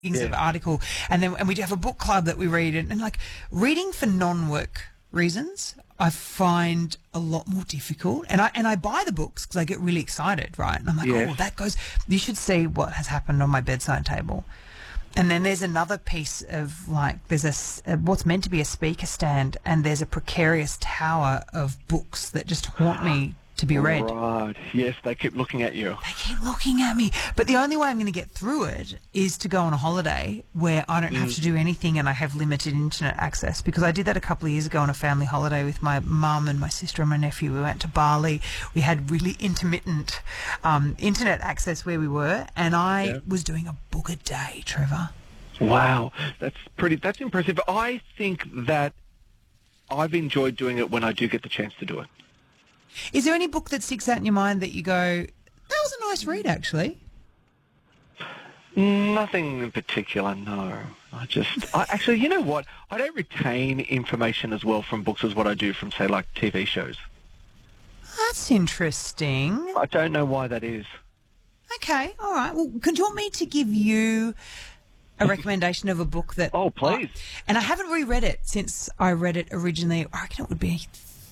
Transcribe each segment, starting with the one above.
sort of article, and we do have a book club that we read, and like reading for non-work reasons I find a lot more difficult, and I buy the books because I get really excited, right? And I'm like, oh, that goes. You should see what has happened on my bedside table. And then there's another piece of like there's what's meant to be a speaker stand, and there's a precarious tower of books that just haunt me to be read. Right. Yes, they keep looking at you. They keep looking at me. But the only way I'm going to get through it is to go on a holiday where I don't have to do anything and I have limited internet access, because I did that a couple of years ago on a family holiday with my mum and my sister and my nephew. We went to Bali. We had really intermittent internet access where we were, and I was doing a book a day, Trevor. Wow. That's impressive. I think that I've enjoyed doing it when I do get the chance to do it. Is there any book that sticks out in your mind that you go, that was a nice read, actually? Nothing in particular, no. Actually, you know what? I don't retain information as well from books as what I do from, say, like TV shows. That's interesting. I don't know why that is. Okay, all right. Well, do you want me to give you a recommendation of a book that... Oh, please. And I haven't reread it since I read it originally. I reckon it would be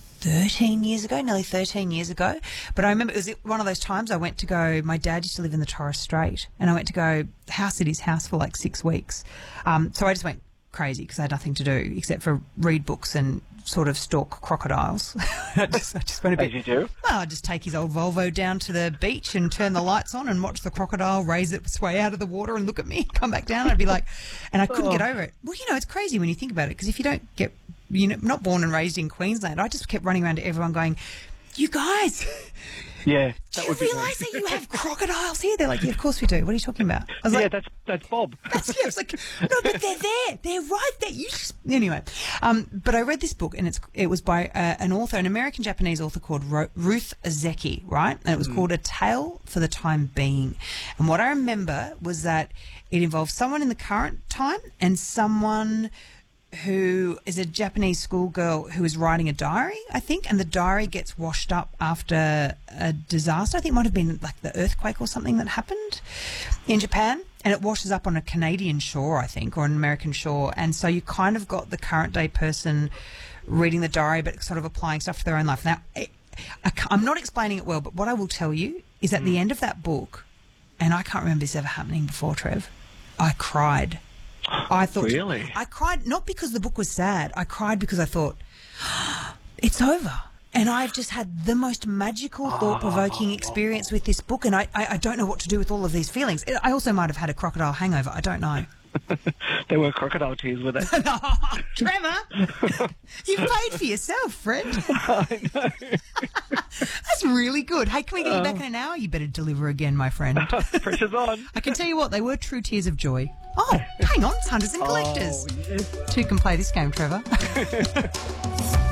13 years ago, nearly 13 years ago. But I remember it was one of those times I went to go, my dad used to live in the Torres Strait, and I went to go house at his house for like 6 weeks. So I just went crazy because I had nothing to do except for read books and sort of stalk crocodiles. I just went a bit... As you do? Well, I'd just take his old Volvo down to the beach and turn the lights on and watch the crocodile raise its way out of the water and look at me, come back down. I'd be like... And I couldn't get over it. Well, you know, it's crazy when you think about it, because if you don't get... You know, not born and raised in Queensland, I just kept running around to everyone going, you guys... Yeah. Do you realise that you have crocodiles here? They're like, yeah, of course we do. What are you talking about? I was like, that's Bob. I was like, no, but they're there. They're right there. You just... Anyway, but I read this book, and it was by an author, an American-Japanese author called Ruth Ozeki, right? And it was called A Tale for the Time Being. And what I remember was that it involved someone in the current time and someone who is a Japanese schoolgirl who is writing a diary, I think, and the diary gets washed up after a disaster. I think it might have been like the earthquake or something that happened in Japan, and it washes up on a Canadian shore, I think, or an American shore. And so you kind of got the current day person reading the diary but sort of applying stuff to their own life. Now, I'm not explaining it well, but what I will tell you is at the end of that book, and I can't remember this ever happening before, Trev, I cried. I thought, really? I cried not because the book was sad. I cried because I thought, it's over. And I've just had the most magical, thought-provoking experience with this book, and I don't know what to do with all of these feelings. I also might have had a crocodile hangover. I don't know. There were crocodile tears with it. Trevor, you've paid for yourself, friend. I know. That's really good. Hey, can we get you back in an hour? You better deliver again, my friend. Pressure's on. I can tell you what, they were true tears of joy. Oh, hang on, it's Hunters and Collectors. Oh, yes. Two can play this game, Trevor.